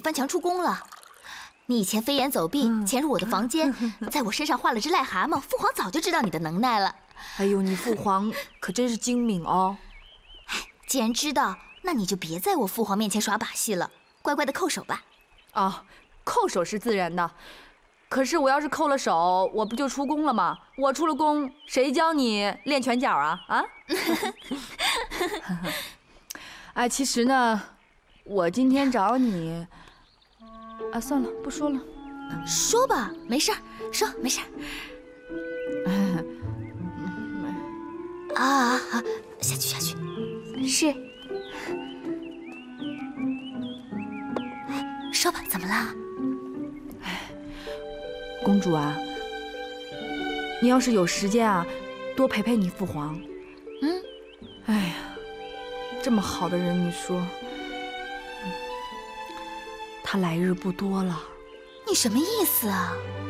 翻墙出宫了。你以前飞檐走壁，潜入我的房间，在我身上画了只癞蛤蟆，父皇早就知道你的能耐了。 哎呦，你父皇可真是精明哦。 既然知道，那你就别在我父皇面前耍把戏了，乖乖的叩首吧。 啊，叩首是自然的，可是我要是叩了手，我不就出宫了吗？我出了宫，谁教你练拳脚啊？啊？哎，其实呢，我今天找你，啊，算了，不说了。 说吧，没事儿，说没事儿。啊，下去下去。是。说吧，怎么了？ 公主啊，你要是有时间啊，多陪陪你父皇。哎呀，这么好的人，你说，他来日不多了。 你什么意思啊？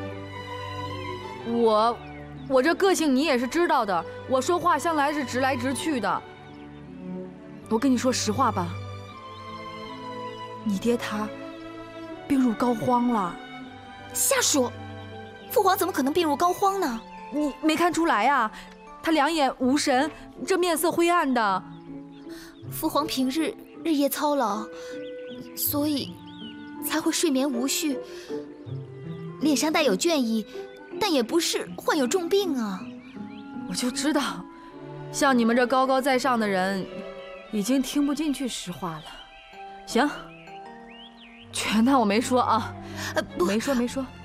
我这个性你也是知道的，我说话向来是直来直去的。我跟你说实话吧，你爹他病入膏肓了。 瞎说！父皇怎么可能病入膏肓呢？ 你没看出来呀？他两眼无神，这面色灰暗的。 父皇平日日夜操劳，所以才会睡眠无序，脸上带有倦意，但也不是患有重病啊。 我就知道，像你们这高高在上的人，已经听不进去实话了。行，全当我没说啊。没说。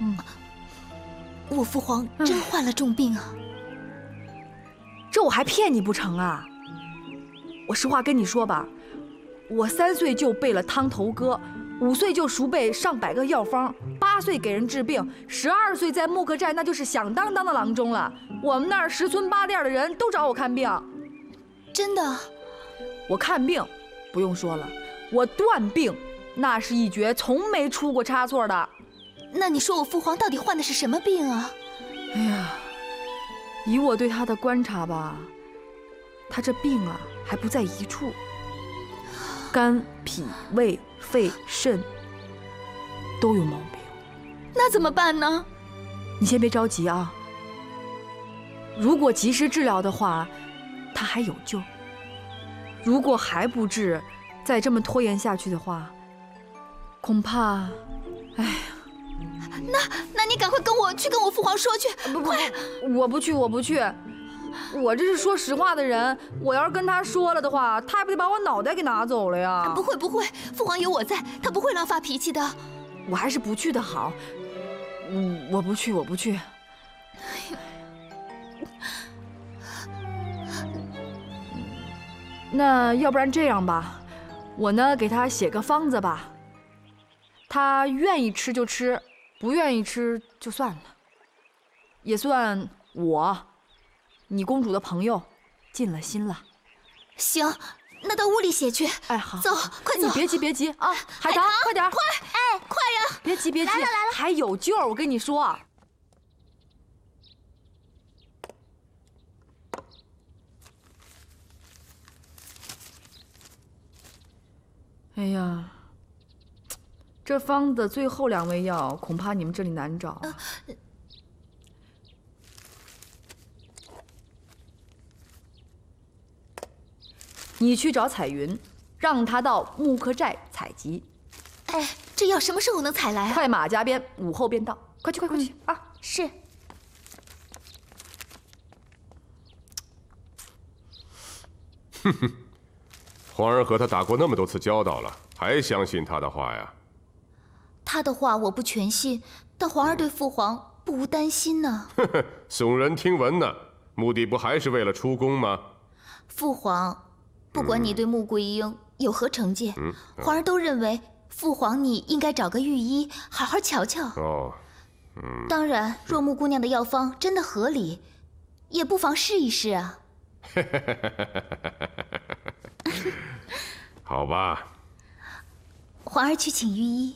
我父皇真患了重病啊！ 这我还骗你不成啊？我实话跟你说吧，我3岁就背了汤头歌，5岁就熟背上百个药方，8岁给人治病，12岁在木克寨那就是响当当的郎中了。我们那儿10村8店的人都找我看病。 真的？ 我看病不用说了，我断病那是一绝，从没出过差错的。 那你说我父皇到底患的是什么病啊？ 哎呀，以我对他的观察吧，他这病啊还不在一处，肝、脾、胃、肺、肾都有毛病。 那怎么办呢？ 你先别着急啊，如果及时治疗的话，他还有救；如果还不治，再这么拖延下去的话，恐怕，哎呀。 那你赶快跟我去跟我父皇说去，快！ 我不去。我这是说实话的人，我要是跟他说了的话，他还不得把我脑袋给拿走了呀？ 不会，父皇有我在，他不会乱发脾气的。 我还是不去的好。我不去。那要不然这样吧，我呢给他写个方子吧，他愿意吃就吃。不愿意吃就算了，也算你公主的朋友，尽了心了。 行，那到屋里写去。 哎，好， 走，快走！ 你别急啊，海棠，快点， 快！哎，快呀！ 别急， 来了， 还有救！我跟你说。哎呀。这方子最后2味药，恐怕你们这里难找。你去找彩云，让她到木克寨采集。 哎，这药什么时候能采来啊？ 快马加鞭，午后便到。快去啊！ 是。 哼，皇儿和他打过那么多次交道了，还相信他的话呀？ 他的话我不全信，但皇儿对父皇不无担心呢。 呵呵，耸人听闻呢，目的不还是为了出宫吗？ 父皇，不管你对穆桂英有何成见，皇儿都认为父皇你应该找个御医好好瞧瞧。 哦， 当然，若穆姑娘的药方真的合理，也不妨试一试啊。 好吧。 皇儿去请御医。